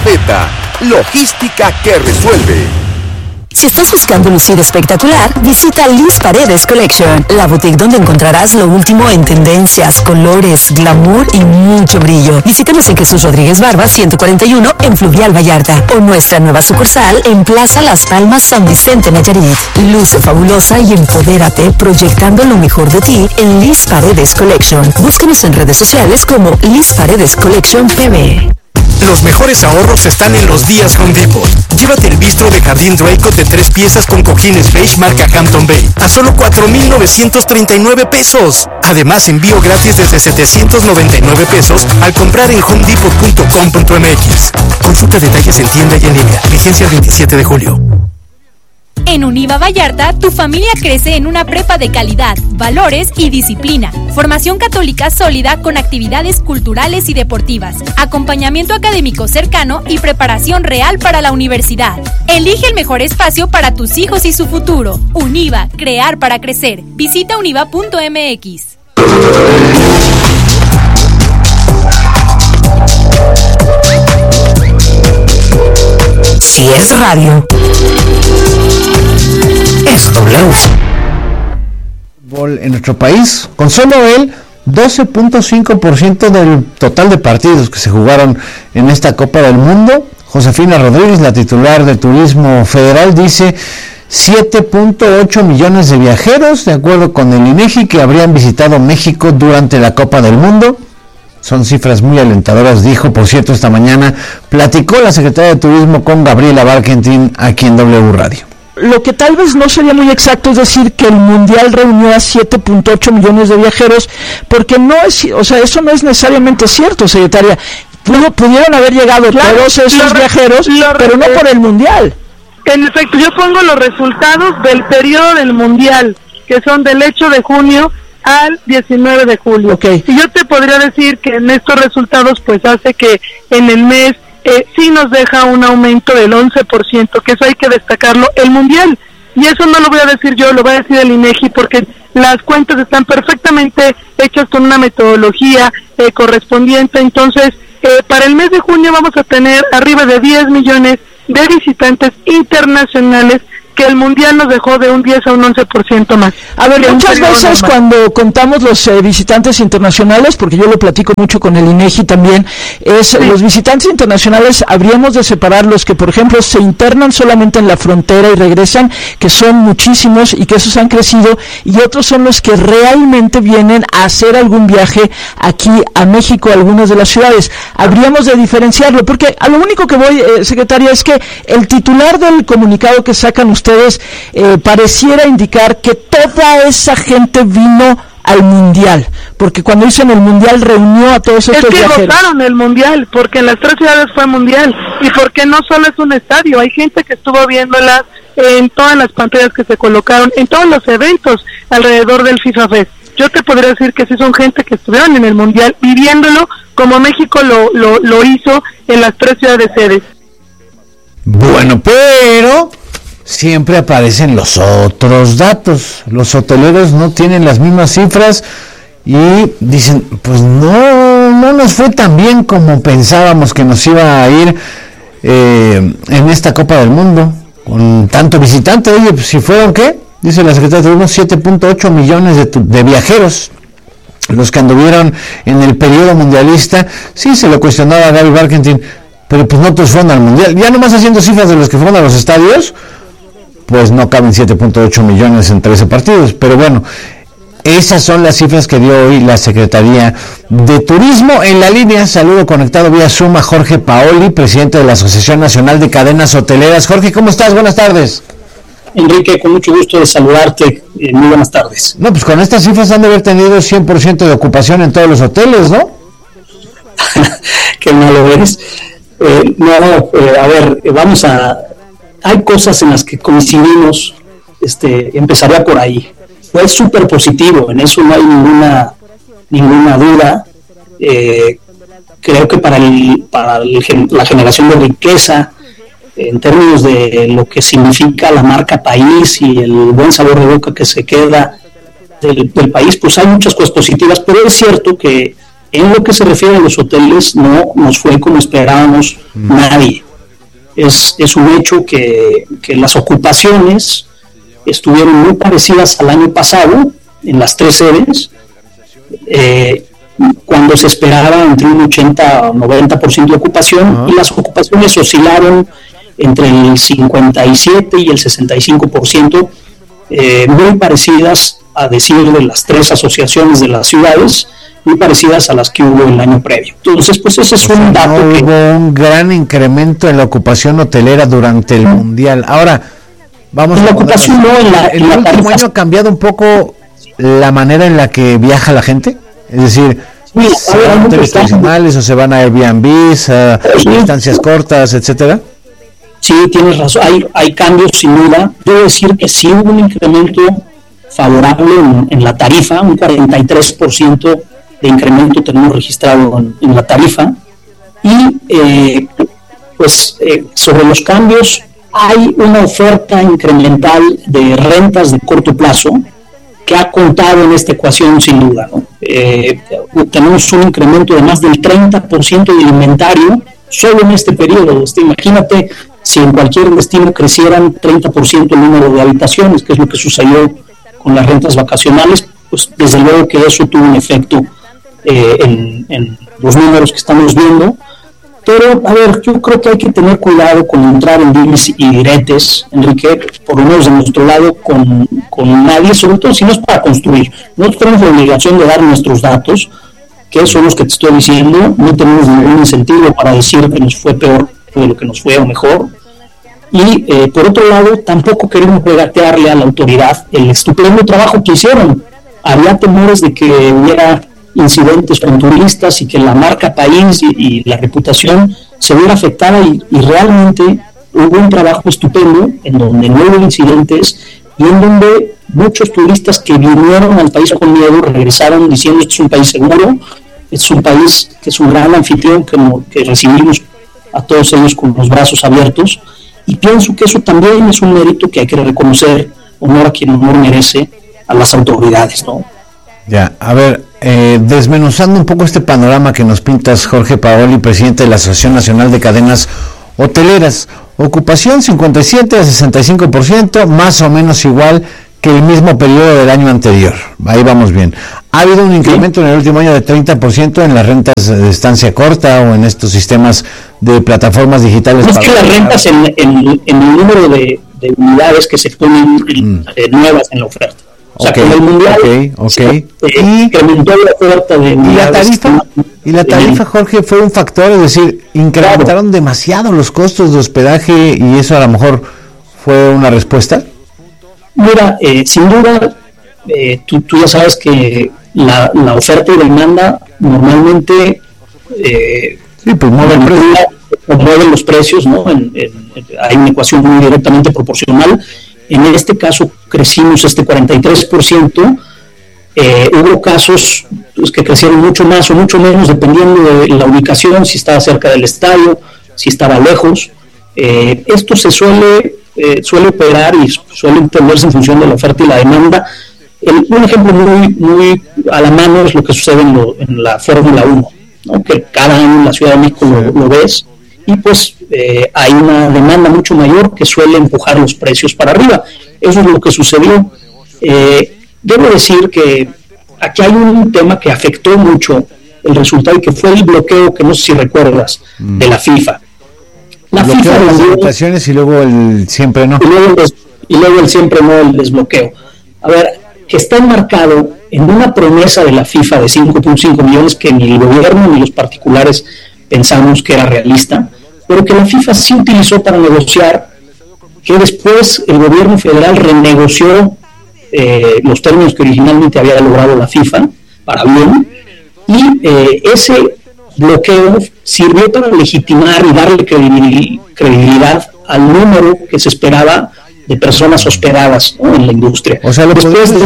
Estafeta, logística que resuelve. Si estás buscando lucir espectacular, visita Liz Paredes Collection, la boutique donde encontrarás lo último en tendencias, colores, glamour y mucho brillo. Visítanos en Jesús Rodríguez Barba 141 en Fluvial Vallarta o nuestra nueva sucursal en Plaza Las Palmas San Vicente Nayarit. Luce fabulosa y empodérate proyectando lo mejor de ti en Liz Paredes Collection. Búscanos en redes sociales como Liz Paredes Collection PB. Los mejores ahorros están en los días Home Depot. Llévate el bistro de jardín Draycott de 3 piezas con cojines beige marca Hampton Bay a solo 4,939 pesos. Además, envío gratis desde 799 pesos al comprar en homedepot.com.mx. Consulta detalles en tienda y en línea. Vigencia el 27 de julio. En Univa Vallarta, tu familia crece en una prepa de calidad, valores y disciplina. Formación católica sólida con actividades culturales y deportivas, acompañamiento académico cercano y preparación real para la universidad. Elige el mejor espacio para tus hijos y su futuro. Univa, crear para crecer. Visita univa.mx. Si es radio, es W. En nuestro país, con solo él, 12.5% del total de partidos que se jugaron en esta Copa del Mundo. Josefina Rodríguez, la titular de Turismo Federal, dice 7.8 millones de viajeros, de acuerdo con el INEGI, que habrían visitado México durante la Copa del Mundo. Son cifras muy alentadoras, dijo. Por cierto, esta mañana platicó la secretaria de Turismo con Gabriela Barkentin aquí en W Radio. Lo que tal vez no sería muy exacto es decir que el Mundial reunió a 7.8 millones de viajeros, porque no es, o sea, eso no es necesariamente cierto, secretaria. Pudieron haber llegado todos esos viajeros, pero no por el Mundial. En efecto, yo pongo los resultados del periodo del Mundial, que son del 8 de junio al 19 de julio. Okay. Y yo te podría decir que en estos resultados pues hace que en el mes sí nos deja un aumento del 11%, que eso hay que destacarlo, el Mundial. Y eso no lo voy a decir yo, lo va a decir el INEGI, porque las cuentas están perfectamente hechas con una metodología correspondiente. Entonces, para el mes de junio vamos a tener arriba de 10 millones de visitantes internacionales, que el Mundial nos dejó de un 10 a un 11% más. A ver, muchas veces cuando contamos los visitantes internacionales, porque yo lo platico mucho con el INEGI también, los visitantes internacionales habríamos de separar los que, por ejemplo, se internan solamente en la frontera y regresan, que son muchísimos y que esos han crecido, y otros son los que realmente vienen a hacer algún viaje aquí a México, a algunas de las ciudades. Habríamos de diferenciarlo, porque a lo único que voy, secretaria, es que el titular del comunicado que sacan ustedes pareciera indicar que toda esa gente vino al Mundial, porque cuando dicen el Mundial reunió a todos estos viajeros. Es que votaron el Mundial, porque en las 3 ciudades fue Mundial, y porque no solo es un estadio, hay gente que estuvo viéndolas en todas las pantallas que se colocaron, en todos los eventos alrededor del FIFA Fest. Yo te podría decir que sí son gente que estuvieron en el Mundial viviéndolo como México lo hizo en las 3 ciudades sedes. Bueno, pero siempre aparecen los otros datos. Los hoteleros no tienen las mismas cifras y dicen, pues no nos fue tan bien como pensábamos que nos iba a ir en esta Copa del Mundo, con tanto visitante. Oye, pues si fueron, ¿qué? Dice la secretaria de unos 7.8 millones de viajeros los que anduvieron en el periodo mundialista. Sí, se lo cuestionaba a Gaby Barkentin, pero pues no todos fueron al Mundial. Ya nomás haciendo cifras de los que fueron a los estadios, pues no caben 7.8 millones en 13 partidos, pero bueno, esas son las cifras que dio hoy la Secretaría de Turismo. En la línea, saludo conectado vía Zoom a Jorge Paoli, presidente de la Asociación Nacional de Cadenas Hoteleras. Jorge, ¿cómo estás? Buenas tardes. Enrique, con mucho gusto de saludarte, muy buenas tardes. No, pues con estas cifras han de haber tenido 100% de ocupación en todos los hoteles, ¿no? Qué malo eres. A ver, hay cosas en las que coincidimos, empezaría por ahí. Fue súper positivo, en eso no hay ninguna duda. Creo que para la generación de riqueza, en términos de lo que significa la marca país y el buen sabor de boca que se queda del país, pues hay muchas cosas positivas, pero es cierto que En lo que se refiere a los hoteles, no nos fue como esperábamos nadie. Es un hecho que las ocupaciones estuvieron muy parecidas al año pasado en las 3 sedes, cuando se esperaba entre un 80 o 90% de ocupación, y las ocupaciones oscilaron entre el 57 y el 65%, muy parecidas, a decir de las 3 asociaciones de las ciudades, muy parecidas a las que hubo el año previo. Entonces, pues ese es un dato. No hubo un gran incremento en la ocupación hotelera durante el Mundial. Ahora, vamos la ocupación no el último año ha cambiado un poco la manera en la que viaja la gente, es decir, ¿se van a hoteles tradicionales o se van a Airbnbs, a distancias cortas, etcétera? Sí, tienes razón, hay cambios sin duda. Debo decir que sí hubo un incremento favorable en la tarifa, un 43% de incremento tenemos registrado en la tarifa, y sobre los cambios hay una oferta incremental de rentas de corto plazo que ha contado en esta ecuación sin duda, ¿no? Tenemos un incremento de más del 30% del inventario solo en este periodo. Imagínate si en cualquier destino crecieran 30% el número de habitaciones, que es lo que sucedió con las rentas vacacionales, pues desde luego que eso tuvo un efecto en los números que estamos viendo. Pero, a ver, yo creo que hay que tener cuidado con entrar en dimes y diretes, Enrique, por lo menos de nuestro lado, con nadie, sobre todo si no es para construir. Nosotros tenemos la obligación de dar nuestros datos, que son los que te estoy diciendo. No tenemos ningún incentivo para decir que nos fue peor de lo que nos fue o mejor. Y, por otro lado, tampoco queremos regatearle a la autoridad el estupendo trabajo que hicieron. Había temores de que hubiera incidentes con turistas y que la marca país y la reputación se viera afectada, y realmente hubo un trabajo estupendo en donde no hubo incidentes y en donde muchos turistas que vinieron al país con miedo regresaron diciendo: este es un país seguro, es un país que es un gran anfitrión, que recibimos a todos ellos con los brazos abiertos, y pienso que eso también es un mérito que hay que reconocer, honor a quien honor merece, a las autoridades, ¿no? Ya, a ver, desmenuzando un poco este panorama que nos pintas, Jorge Paoli, presidente de la Asociación Nacional de Cadenas Hoteleras. Ocupación 57 a 65%, más o menos igual que el mismo periodo del año anterior. Ahí vamos bien. Ha habido un incremento en el último año de 30% en las rentas de estancia corta o en estos sistemas de plataformas digitales. Es que las rentas en el número de unidades que se ponen nuevas en la oferta. O sea, con el Mundial incrementó la oferta de unidades. ¿Y la tarifa, Jorge, fue un factor? Es decir, incrementaron demasiado los costos de hospedaje y eso a lo mejor fue una respuesta. Mira, sin duda, tú ya sabes que la oferta y demanda normalmente mueven los precios, ¿no? Hay una ecuación muy directamente proporcional. En este caso crecimos este 43%, hubo casos que crecieron mucho más o mucho menos dependiendo de la ubicación, si estaba cerca del estadio, si estaba lejos. Esto se suele operar y suele entenderse en función de la oferta y la demanda. Un ejemplo muy a la mano es lo que sucede en la Fórmula 1, ¿no? Que cada año en la Ciudad de México lo ves, y pues hay una demanda mucho mayor que suele empujar los precios para arriba. Eso es lo que sucedió. Debo decir que aquí hay un tema que afectó mucho el resultado, y que fue el bloqueo, que no sé si recuerdas, de la FIFA. La bloqueo FIFA de las invitaciones y luego el siempre no. Y luego el siempre no, el desbloqueo. A ver, que está enmarcado en una promesa de la FIFA de 5.5 millones que ni el gobierno ni los particulares pensamos que era realista, pero que la FIFA sí utilizó para negociar, que después el gobierno federal renegoció los términos que originalmente había logrado la FIFA para bien, y ese bloqueo sirvió para legitimar y darle credibilidad al número que se esperaba de personas hospedadas, ¿no?, en la industria. O sea,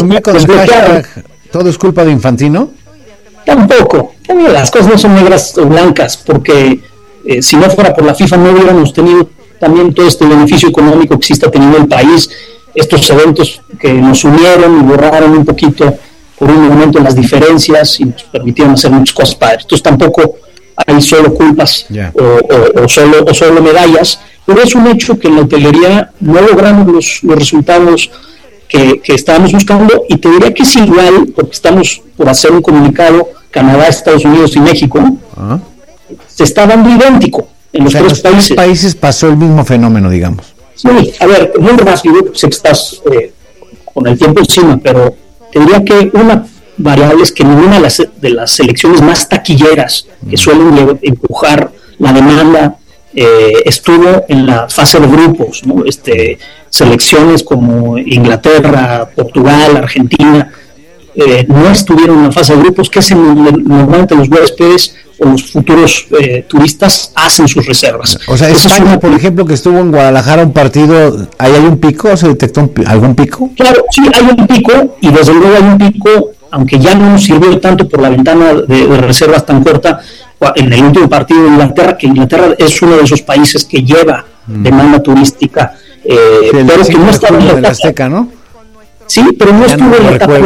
¿todo es culpa de Infantino? Tampoco. Las cosas no son negras o blancas, porque si no fuera por la FIFA no hubiéramos tenido también todo este beneficio económico que sí está teniendo el país, estos eventos que nos unieron y borraron un poquito por un momento en las diferencias y nos permitieron hacer muchas cosas padres. Entonces tampoco hay solo culpas o solo medallas, pero es un hecho que en la hotelería no logramos los resultados que estábamos buscando, y te diría que es igual, porque estamos por hacer un comunicado, Canadá, Estados Unidos y México, se está dando idéntico en los tres países. En los países pasó el mismo fenómeno, digamos. Sí, a ver, muy rápido, sé que estás con el tiempo encima, pero te diría que una variable es que ninguna de las selecciones más taquilleras que suelen empujar la demanda estuvo en la fase de grupos, ¿no? Selecciones como Inglaterra, Portugal, Argentina, no estuvieron en la fase de grupos, que es normalmente los huéspedes o los futuros turistas hacen sus reservas. O sea, España, por ejemplo, que estuvo en Guadalajara un partido, ¿ahí hay un pico? ¿Se detectó algún pico? Claro, sí, hay un pico, y desde luego hay un pico, aunque ya no nos sirvió tanto por la ventana de reservas tan corta en el último partido de Inglaterra, que Inglaterra es uno de esos países que lleva demanda turística, pero que no está en la Azteca, ¿no? Sí, pero no estuvo en la etapa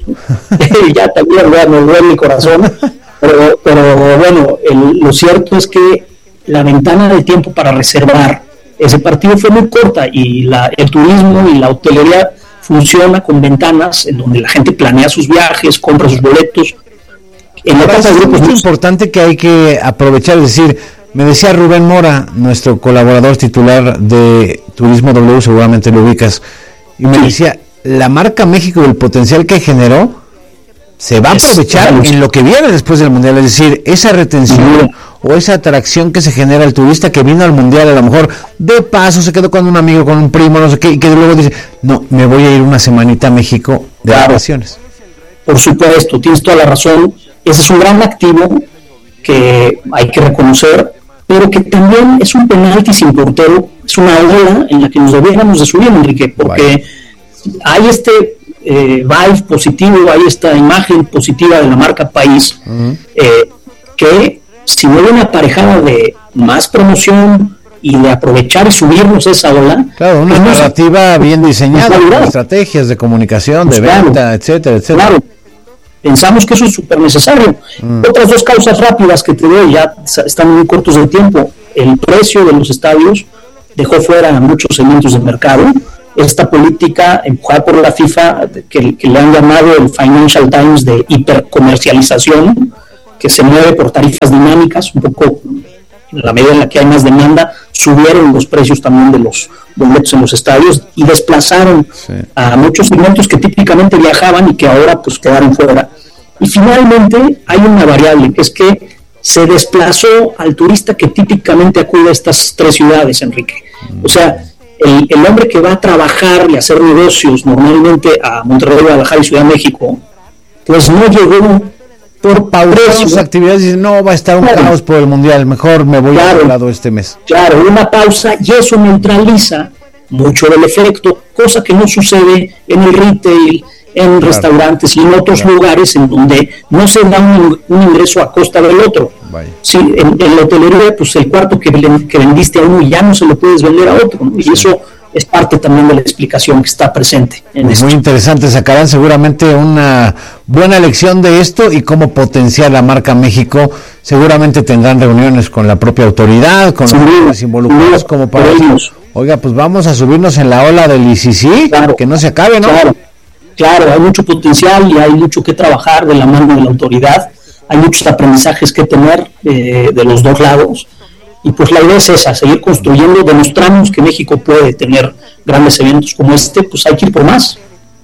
ya también me duele mi corazón, pero bueno, lo cierto es que la ventana de tiempo para reservar ese partido fue muy corta, y el turismo y la hotelería funciona con ventanas en donde la gente planea sus viajes, compra sus boletos. En la casa de grupos es importante que hay que aprovechar, es decir, me decía Rubén Mora, nuestro colaborador titular de Turismo W, seguramente lo ubicas, y me decía, la marca México y el potencial que generó se va a aprovechar en lo que viene después del Mundial, es decir, esa retención o esa atracción que se genera al turista que vino al Mundial, a lo mejor de paso se quedó con un amigo, con un primo, no sé qué, y que luego dice, no, me voy a ir una semanita a México de vacaciones. Por supuesto, tienes toda la razón, ese es un gran activo que hay que reconocer, pero que también es un penalti sin portero, es una ola en la que nos deberíamos de subir, Enrique, porque hay vibe positivo, hay esta imagen positiva de la marca país, que si no viene aparejada de más promoción y de aprovechar y subirnos esa ola. Claro, una narrativa bien diseñada, con estrategias de comunicación, de venta, etcétera, etcétera. Claro, pensamos que eso es súper necesario. Otras dos causas rápidas que te doy, ya están muy cortos de tiempo. El precio de los estadios dejó fuera a muchos segmentos del mercado. Esta política empujada por la FIFA, que le han llamado el Financial Times de hipercomercialización, que se mueve por tarifas dinámicas, un poco en la medida en la que hay más demanda, subieron los precios también de los boletos en los estadios y desplazaron a muchos segmentos que típicamente viajaban y que ahora pues quedaron fuera. Y finalmente hay una variable, que es que se desplazó al turista que típicamente acude a estas tres ciudades, Enrique. O sea, el hombre que va a trabajar y hacer negocios normalmente a Monterrey, Guadalajara y Ciudad de México, pues no llegó por sus actividades, y no va a estar un caos por el Mundial, mejor me voy a otro lado este mes. Claro, una pausa, y eso neutraliza mucho del efecto, cosa que no sucede en el retail, en restaurantes y en otros lugares en donde no se da un ingreso a costa del otro. Sí, en la hotelería, pues el cuarto que vendiste a uno ya no se lo puedes vender a otro, ¿no? Y eso es parte también de la explicación que está presente en esto. Muy interesante, sacarán seguramente una buena lección de esto y cómo potenciar la marca México. Seguramente tendrán reuniones con la propia autoridad, con los involucrados, como para ellos. Oiga, pues vamos a subirnos en la ola del ICC, que no se acabe, ¿no? Claro, hay mucho potencial y hay mucho que trabajar de la mano de la autoridad, hay muchos aprendizajes que tener de los dos lados, y pues la idea es esa, seguir construyendo. Demostramos que México puede tener grandes eventos como este, pues hay que ir por más.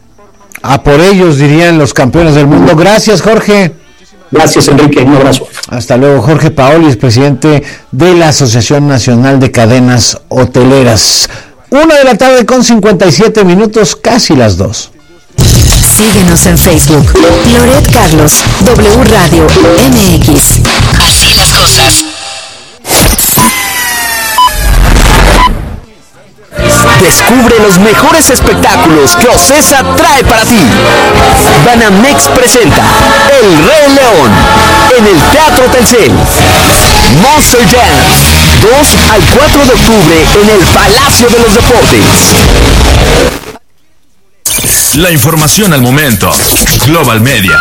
A por ellos, dirían los campeones del mundo. Gracias, Jorge. Gracias, Enrique, un abrazo. Hasta luego. Jorge Paoli es presidente de la Asociación Nacional de Cadenas Hoteleras. 1:00 con 57 minutos, casi las 2. Síguenos en Facebook, Loret Carlos, W Radio MX. Así las cosas. Descubre los mejores espectáculos que Ocesa trae para ti. Banamex presenta El Rey León en el Teatro Telcel. Monster Jam, 2 al 4 de octubre en el Palacio de los Deportes. La información al momento, Global Media.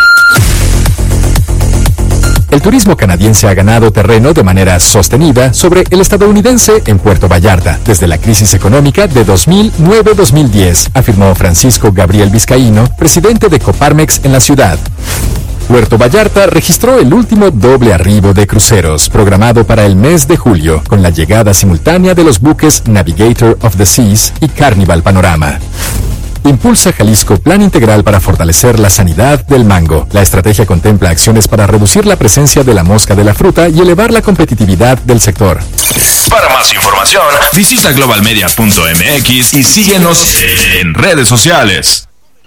El turismo canadiense ha ganado terreno de manera sostenida sobre el estadounidense en Puerto Vallarta desde la crisis económica de 2009-2010, afirmó Francisco Gabriel Vizcaíno, presidente de Coparmex en la ciudad. Puerto Vallarta registró el último doble arribo de cruceros, programado para el mes de julio, con la llegada simultánea de los buques Navigator of the Seas y Carnival Panorama. Impulsa Jalisco Plan Integral para fortalecer la sanidad del mango. La estrategia contempla acciones para reducir la presencia de la mosca de la fruta y elevar la competitividad del sector. Para más información, visita globalmedia.mx y síguenos en redes sociales.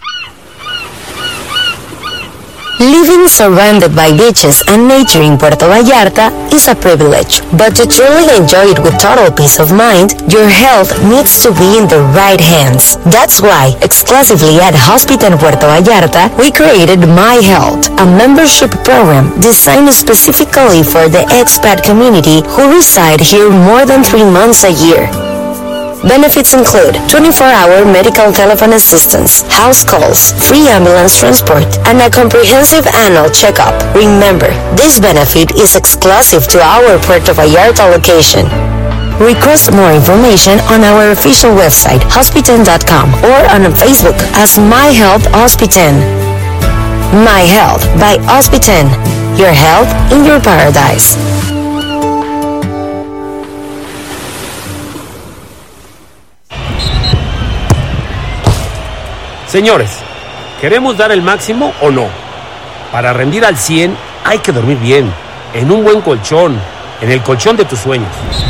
Living surrounded by beaches and nature in Puerto Vallarta is a privilege, but to truly enjoy it with total peace of mind, your health needs to be in the right hands. That's why, exclusively at Hospital Puerto Vallarta, we created My Health, a membership program designed specifically for the expat community who reside here more than 3 months a year. Benefits include 24-hour medical telephone assistance, house calls, free ambulance transport, and a comprehensive annual checkup. Remember, this benefit is exclusive to our Puerto Vallarta location. Request more information on our official website, hospitan.com, or on Facebook as My Health Hospitan. My Health by Hospitan. Your health in your paradise. Señores, ¿queremos dar el máximo o no? Para rendir al 100 hay que dormir bien, en un buen colchón, en el colchón de tus sueños.